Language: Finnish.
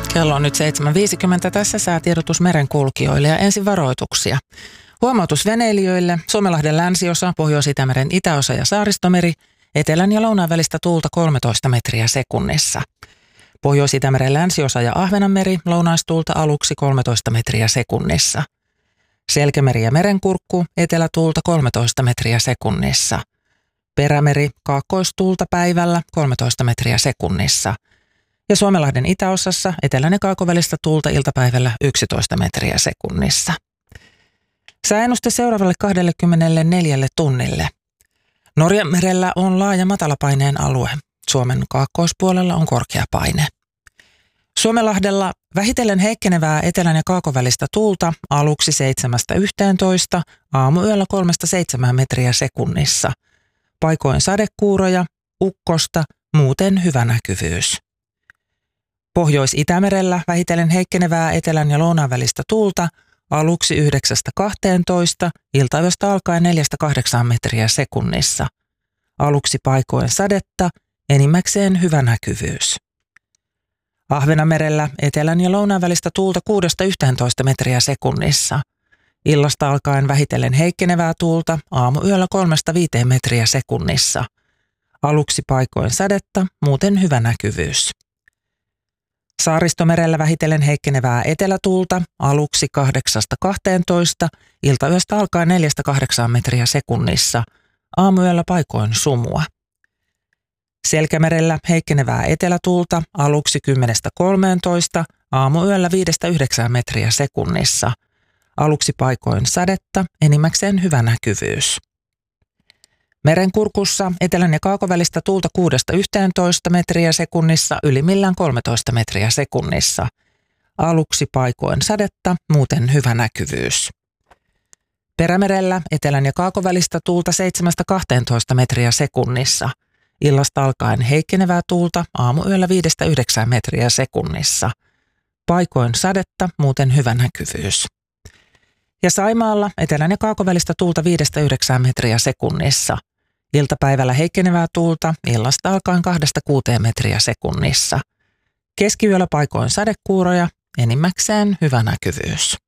Kello on nyt 7.50. Tässä säätiedotus merenkulkijoille ja ensin varoituksia. Huomautus veneilijöille. Suomenlahden länsiosa, Pohjois-Itämeren itäosa ja Saaristomeri. Etelän ja lounaan välistä tuulta 13 metriä sekunnissa. Pohjois-Itämeren länsiosa ja Ahvenanmeri, lounaistuulta aluksi 13 metriä sekunnissa. Selkämeri ja Merenkurkku, etelätuulta 13 metriä sekunnissa. Perämeri, kaakkoistuulta päivällä 13 metriä sekunnissa. Ja Suomenlahden itäosassa etelän ja kaakkovälistä tuulta iltapäivällä 11 metriä sekunnissa. Sääennuste seuraavalle 24 tunnille. Norjanmerellä on laaja matalapaineen alue. Suomen kaakkoispuolella on korkea paine. Suomenlahdella vähitellen heikkenevää etelän ja kaakkovälistä tuulta aluksi 7–11, aamuyöllä 3–7 metriä sekunnissa. Paikoin sadekuuroja, ukkosta, muuten hyvä näkyvyys. Pohjois-Itämerellä vähitellen heikkenevää etelän ja lounaan välistä tuulta aluksi 9–12, iltayöstä alkaen 4–8 metriä sekunnissa. Aluksi paikoin sadetta, enimmäkseen hyvä näkyvyys. Ahvenanmerellä etelän ja lounaan välistä tuulta 6–11 metriä sekunnissa. Illasta alkaen vähitellen heikkenevää tuulta aamuyöllä 3–5 metriä sekunnissa. Aluksi paikoin sadetta, muuten hyvä näkyvyys. Saaristomerellä vähitellen heikkenevää etelätuulta aluksi 8–12, iltayöstä alkaen 4–8 metriä sekunnissa. Aamuyöllä paikoin sumua. Selkämerellä heikkenevää etelätuulta aluksi 10–13, aamuyöllä 5–9 metriä sekunnissa. Aluksi paikoin sadetta, enimmäkseen hyvä näkyvyys. Merenkurkussa etelän ja kaakkovälistä tuulta 6–11 metriä sekunnissa, ylimmillään 13 metriä sekunnissa. Aluksi paikoin sadetta, muuten hyvä näkyvyys. Perämerellä etelän ja kaakkovälistä tuulta 7–12 metriä sekunnissa. Illasta alkaen heikkenevää tuulta aamuyöllä 5–9 metriä sekunnissa. Paikoin sadetta, muuten hyvä näkyvyys. Ja Saimaalla etelän ja kaakkovälistä tuulta 5–9 metriä sekunnissa. Iltapäivällä heikkenevää tuulta, illasta alkaen 2–6 metriä sekunnissa. Keskiyöllä paikoin sadekuuroja, enimmäkseen hyvä näkyvyys.